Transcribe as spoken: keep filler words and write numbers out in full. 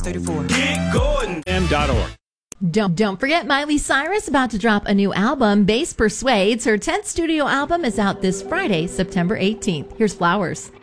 thirty-four. Get Gordon. M dot org. Don't, don't forget Miley Cyrus about to drop a new album, Bass Persuades. Her tenth studio album is out this Friday, September eighteenth. Here's Flowers.